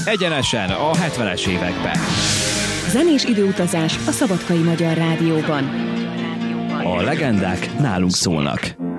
Egyenesen a 70-es évekbe. Zenés időutazás a Szabadkai Magyar Rádióban. A legendák nálunk szólnak.